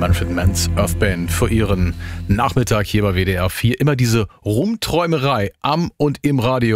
Manfred Mann's Earth Band für ihren Nachmittag hier bei WDR 4. Immer diese Rumträumerei am und im Radio.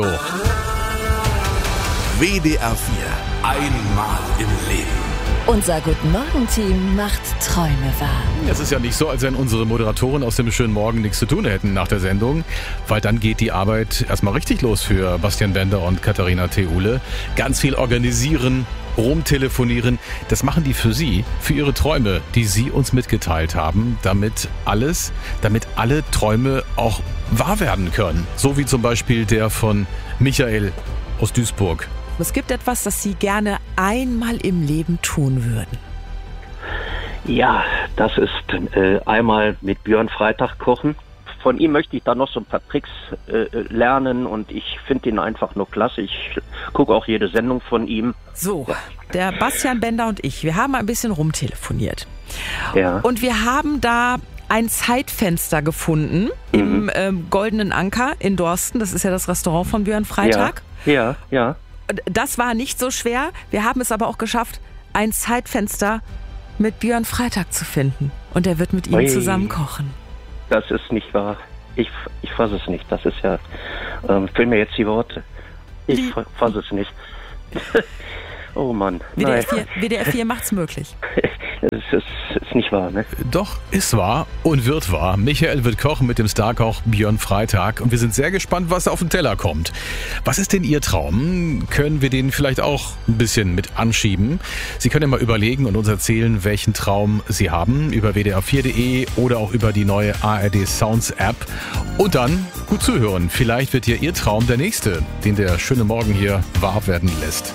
WDR 4. Einmal im Leben. Unser Guten-Morgen-Team macht Träume wahr. Es ist ja nicht so, als wenn unsere Moderatoren aus dem schönen Morgen nichts zu tun hätten nach der Sendung, weil dann geht die Arbeit erstmal richtig los für Bastian Bender und Katharina Theule. Ganz viel organisieren, rumtelefonieren, das machen die für Sie, für Ihre Träume, die Sie uns mitgeteilt haben, damit alle Träume auch wahr werden können. So wie zum Beispiel der von Michael aus Duisburg. Es gibt etwas, das Sie gerne einmal im Leben tun würden. Ja, das ist einmal mit Björn Freitag kochen. Von ihm möchte ich da noch so ein paar Tricks lernen und ich finde ihn einfach nur klasse. Ich gucke auch jede Sendung von ihm. So, der Bastian Bender und ich, wir haben ein bisschen rumtelefoniert. Ja. Und wir haben da ein Zeitfenster gefunden im Goldenen Anker in Dorsten. Das ist ja das Restaurant von Björn Freitag. Ja. Das war nicht so schwer. Wir haben es aber auch geschafft, ein Zeitfenster mit Björn Freitag zu finden. Und er wird mit ihm zusammen kochen. Das ist nicht wahr. Ich fasse es nicht. Das ist ja, fehlen mir jetzt die Worte. Ich fasse es nicht. Oh Mann. WDR 4 macht's möglich. Das ist nicht wahr, ne? Doch, ist wahr und wird wahr. Michael wird kochen mit dem Starkoch Björn Freitag und wir sind sehr gespannt, was auf den Teller kommt. Was ist denn Ihr Traum? Können wir den vielleicht auch ein bisschen mit anschieben? Sie können ja mal überlegen und uns erzählen, welchen Traum Sie haben über wdr4.de oder auch über die neue ARD Sounds App. Und dann gut zuhören. Vielleicht wird ja Ihr Traum der nächste, den der schöne Morgen hier wahr werden lässt.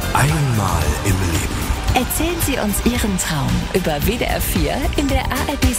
Einmal im Leben. Erzählen Sie uns Ihren Traum über WDR 4 in der ARD